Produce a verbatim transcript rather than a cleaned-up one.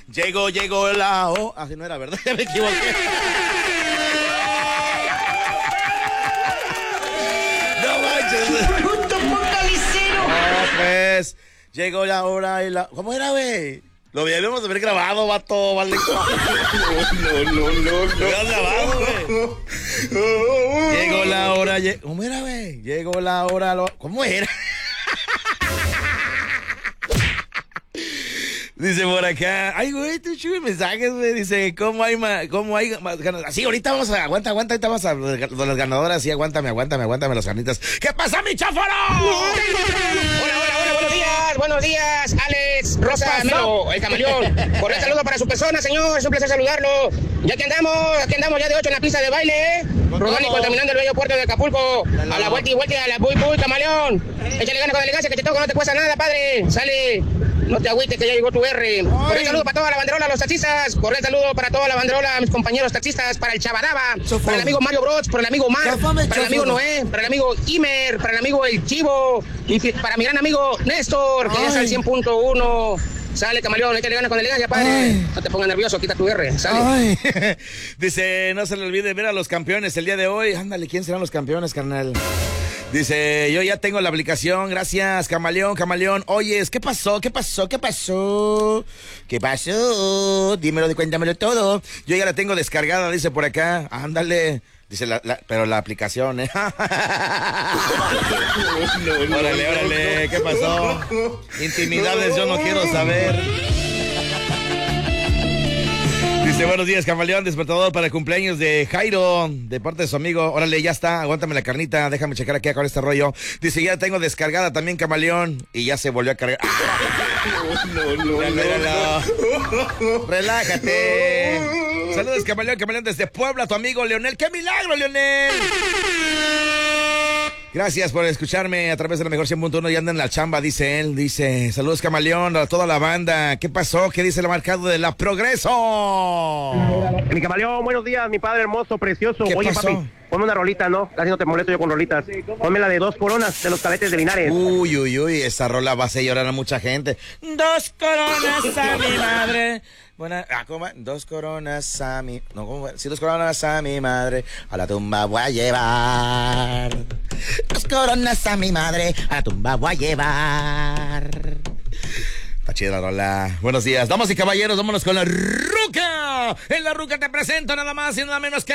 Llegó, llegó la... Oh, así no era, ¿verdad? Me equivoqué. No manches. ¡Bruto focalicero! No, pues, llegó la hora y la... ¿Cómo era, güey? Lo debíamos haber grabado, vato, vale. No, no, no, no. Lo habías grabado, güey. Llegó la hora, lleg... ¿Cómo era, güey? Llegó la hora, lo... ¿Cómo era? Dice por acá, ay, güey, te chuve mensajes, güey. Dice, ¿cómo hay más, cómo hay más ganas? Sí, ahorita vamos a, aguanta, aguanta, ahorita vamos a las ganadoras. Sí, aguántame, aguántame, aguántame las ganitas. ¿Qué pasa, mi cháfaro? Hola, hola, hola, buenos días, buenos días, Alex, Rosa, Melo, el camaleón. Por el saludo para su persona, señor, es un placer saludarlo. Ya que andamos, aquí andamos ya de ocho en la pista de baile, ¿eh? Rodando y contaminando el bello puerto de Acapulco. A la vuelta y vuelta, a la buy, buy, camaleón. Échale ganas con elegancia, que te toco, no te cuesta nada, padre. Sale. No te agüites que ya llegó tu R. Por el saludo para toda la banderola, los taxistas. Por el saludo para toda la banderola, mis compañeros taxistas. Para el Chabadaba, para el amigo Mario Broch, para el amigo Mar, para el amigo Noé, para el amigo Imer, para el amigo El Chivo y para mi gran amigo Néstor, que ya está al cien punto uno. Sale, camaleón, échale ganas con elegancia, padre. Ay. No te pongas nervioso, quita tu R. Sale. Dice, no se le olvide ver a los campeones el día de hoy. Ándale, ¿quién serán los campeones, carnal? Dice, yo ya tengo la aplicación, gracias, camaleón, camaleón. Oyes, ¿qué pasó? ¿Qué pasó? ¿Qué pasó? ¿Qué pasó? Dímelo, cuéntamelo todo. Yo ya la tengo descargada, dice por acá. Ándale. Dice, la, la, pero la aplicación, ¿eh? no, no, órale, órale, ¿qué pasó? Intimidades yo no quiero saber. Dice, buenos días, camaleón, despertador para el cumpleaños de Jairo, de parte de su amigo. Órale, ya está, aguántame la carnita, déjame checar aquí con este rollo. Dice, ya tengo descargada también, camaleón, y ya se volvió a cargar. No, no, no, no, no. Relájate. Saludos, camaleón, camaleón, desde Puebla, tu amigo Leonel. ¡Qué milagro, Leonel! Gracias por escucharme a través de la mejor cien punto uno y anda en la chamba, dice él. Dice, saludos, camaleón, a toda la banda. ¿Qué pasó? ¿Qué dice el marcado de la Progreso? Mi camaleón, buenos días, mi padre hermoso, precioso. ¿Qué Oye, pasó? papi, ponme una rolita, ¿no? Casi no te molesto yo con rolitas. Ponme la de Dos Coronas, de los Cadetes de Linares. Uy, uy, uy, esa rola va a hacer llorar a mucha gente. Dos coronas a mi madre. Buena, ah, ¿cómo va? Dos coronas a mi... No, ¿cómo va? Sí, dos coronas a mi madre, a la tumba voy a llevar. Dos coronas a mi madre, a la tumba voy a llevar. Está chida la rola. Buenos días, damas y caballeros, vámonos con la ruca. En la ruca te presento nada más y nada menos que...